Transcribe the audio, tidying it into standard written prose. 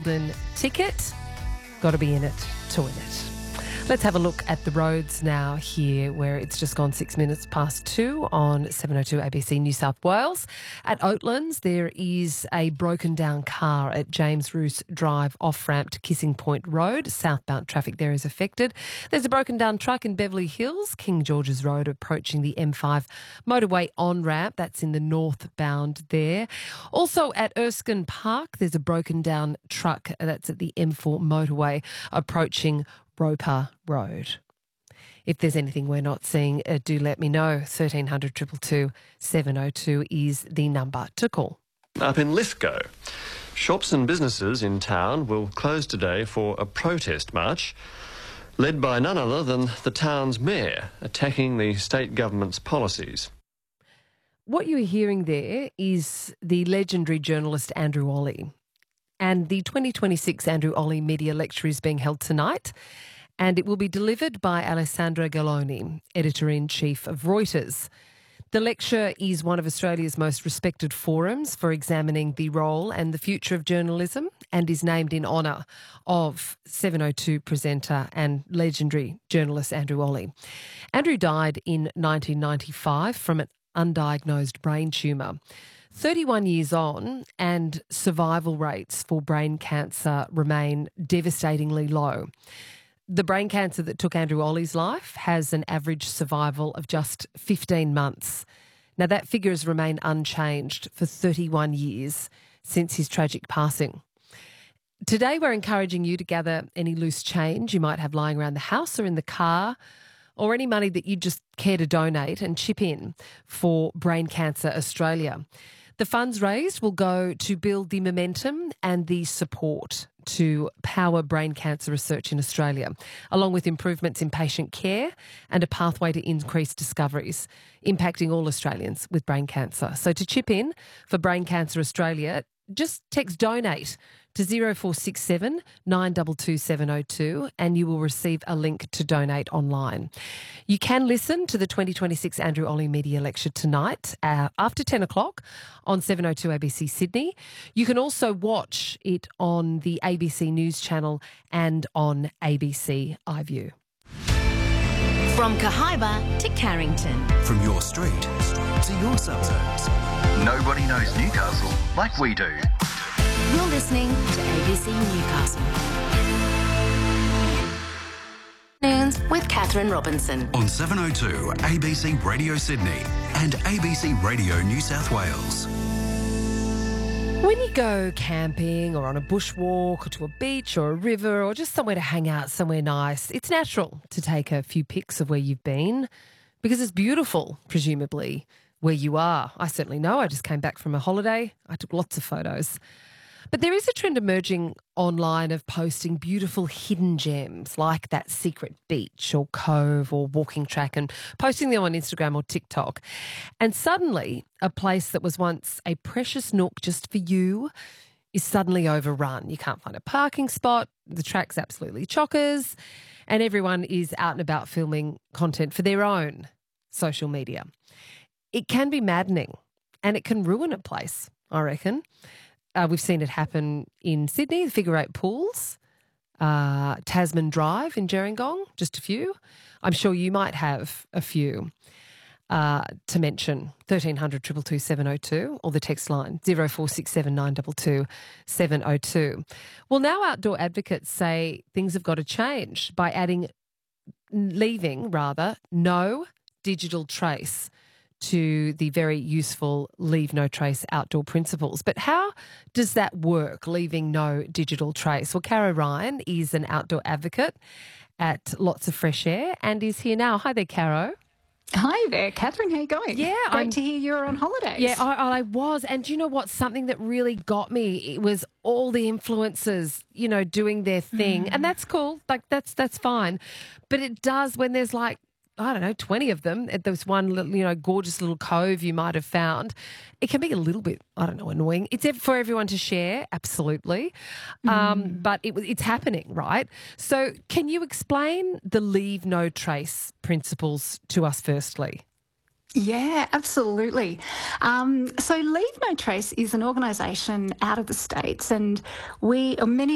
golden ticket. Got to be in it to win it. Let's have a look at the roads now here, where it's just gone 6 minutes past 2 on 702 ABC New South Wales. At Oatlands, there is a broken down car at James Roos Drive off-ramp to Kissing Point Road. Southbound traffic there is affected. There's a broken down truck in Beverly Hills, King George's Road, approaching the M5 motorway on-ramp. That's in the northbound there. Also at Erskine Park, there's a broken down truck that's at the M4 motorway approaching Roper Road. If there's anything we're not seeing, do let me know. 1300 222 702 is the number to call. Up in Lithgow, shops and businesses in town will close today for a protest march led by none other than the town's mayor, attacking the state government's policies. What you're hearing there is the legendary journalist Andrew Olley. And the 2026 Andrew Olley Media Lecture is being held tonight, and it will be delivered by Alessandra Galloni, Editor-in-Chief of Reuters. The lecture is one of Australia's most respected forums for examining the role and the future of journalism, and is named in honour of 702 presenter and legendary journalist Andrew Olley. Andrew died in 1995 from an undiagnosed brain tumour. 31 years on, and survival rates for brain cancer remain devastatingly low. The brain cancer that took Andrew Olley's life has an average survival of just 15 months. Now, that figure has remained unchanged for 31 years since his tragic passing. Today, we're encouraging you to gather any loose change you might have lying around the house or in the car, or any money that you just care to donate and chip in for Brain Cancer Australia. The funds raised will go to build the momentum and the support to power brain cancer research in Australia, along with improvements in patient care and a pathway to increased discoveries impacting all Australians with brain cancer. So to chip in for Brain Cancer Australia, just text DONATE to 0467 922 702 and you will receive a link to donate online. You can listen to the 2026 Andrew Olley Media Lecture tonight after 10 o'clock on 702 ABC Sydney. You can also watch it on the ABC News channel and on ABC iView. From Cahaiba to Carrington. From your street to your suburbs. Nobody knows Newcastle like we do. You're listening to ABC Newcastle. News with Catherine Robinson. On 702 ABC Radio Sydney and ABC Radio New South Wales. When you go camping or on a bushwalk or to a beach or a river or just somewhere to hang out, somewhere nice, it's natural to take a few pics of where you've been because it's beautiful, presumably, where you are. I certainly know. I just came back from a holiday. I took lots of photos. But there is a trend emerging online of posting beautiful hidden gems like that secret beach or cove or walking track and posting them on Instagram or TikTok. And suddenly, a place that was once a precious nook just for you is suddenly overrun. You can't find a parking spot, the track's absolutely chockers, and everyone is out and about filming content for their own social media. It can be maddening and it can ruin a place, I reckon. We've seen it happen in Sydney, the Figure Eight Pools, Tasman Drive in Gerringong, just a few. I'm sure you might have a few to mention. 1300 222 702 or the text line 0467 922 702. Well, now outdoor advocates say things have got to change by leaving no digital trace to the very useful Leave No Trace outdoor principles. But how does that work, leaving no digital trace? Well, Caro Ryan is an outdoor advocate at Lots of Fresh Air and is here now. Hi there, Caro. Hi there, Catherine. How are you going? Yeah. Great to hear you're on holidays. Yeah, I was. And do you know what? Something that really got me, it was all the influencers, doing their thing. And that's cool. Like, that's fine. But it does when there's 20 of them at this one little, gorgeous little cove you might have found. It can be a little bit, annoying. It's for everyone to share, absolutely. But it's happening, right? So can you explain the Leave No Trace principles to us firstly? Yeah, absolutely. So Leave No Trace is an organisation out of the States, and many